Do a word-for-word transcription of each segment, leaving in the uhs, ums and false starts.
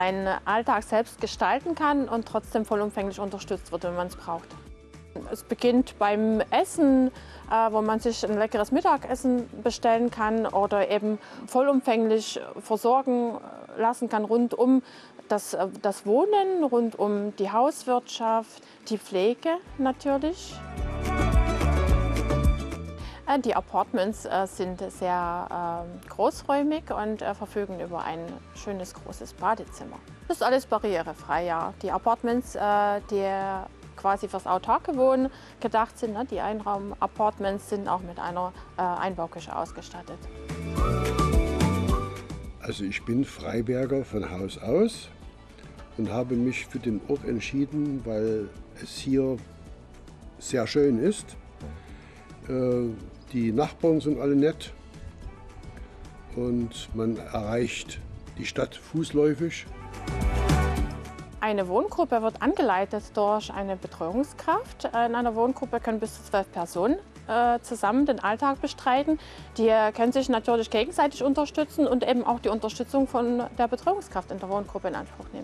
einen Alltag selbst gestalten kann und trotzdem vollumfänglich unterstützt wird, wenn man es braucht. Es beginnt beim Essen, äh, wo man sich ein leckeres Mittagessen bestellen kann oder eben vollumfänglich versorgen lassen kann rund um das, äh, das Wohnen, rund um die Hauswirtschaft, die Pflege natürlich. Äh, die Apartments äh, sind sehr äh, großräumig und äh, verfügen über ein schönes großes Badezimmer. Das ist alles barrierefrei, ja. Die Apartments, äh, die quasi fürs autarke Wohnen gedacht sind. Ne? Die Einraum-Appartements sind auch mit einer äh, Einbauküche ausgestattet. Also ich bin Freiberger von Haus aus und habe mich für den Ort entschieden, weil es hier sehr schön ist. Äh, die Nachbarn sind alle nett und man erreicht die Stadt fußläufig. Eine Wohngruppe wird angeleitet durch eine Betreuungskraft. In einer Wohngruppe können bis zu zwölf Personen äh, zusammen den Alltag bestreiten. Die können sich natürlich gegenseitig unterstützen und eben auch die Unterstützung von der Betreuungskraft in der Wohngruppe in Anspruch nehmen.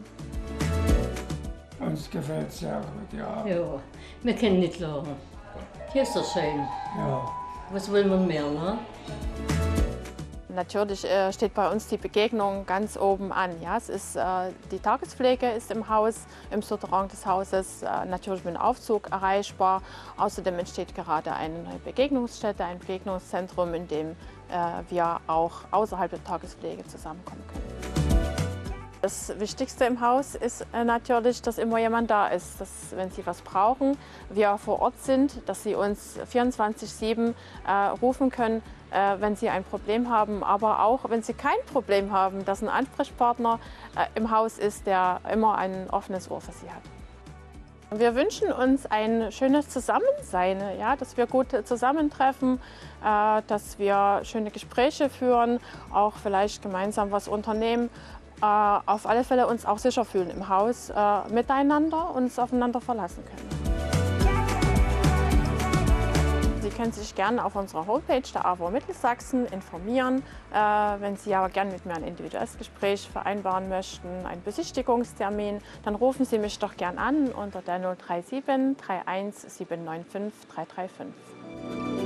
Uns gefällt es sehr gut, ja. Ja, wir können nicht lachen. Hier ist doch schön. Ja. Was wollen wir mehr, ne? Natürlich äh, steht bei uns die Begegnung ganz oben an. Ja? Es ist, äh, die Tagespflege ist im Haus, im Souterrain des Hauses, äh, natürlich mit dem Aufzug erreichbar. Außerdem entsteht gerade eine Begegnungsstätte, ein Begegnungszentrum, in dem äh, wir auch außerhalb der Tagespflege zusammenkommen können. Das Wichtigste im Haus ist äh, natürlich, dass immer jemand da ist, dass, wenn Sie was brauchen, wir vor Ort sind, dass Sie uns vierundzwanzig sieben äh, rufen können, äh, wenn Sie ein Problem haben, aber auch, wenn Sie kein Problem haben, dass ein Ansprechpartner äh, im Haus ist, der immer ein offenes Ohr für Sie hat. Wir wünschen uns ein schönes Zusammensein, ja, dass wir gut zusammentreffen, äh, dass wir schöne Gespräche führen, auch vielleicht gemeinsam was unternehmen. Äh, auf alle Fälle uns auch sicher fühlen im Haus, äh, miteinander uns aufeinander verlassen können. Sie können sich gerne auf unserer Homepage der A W O Mittelsachsen informieren. Äh, wenn Sie aber gerne mit mir ein individuelles Gespräch vereinbaren möchten, einen Besichtigungstermin, dann rufen Sie mich doch gern an unter der null drei sieben drei eins sieben neun fünf drei drei fünf.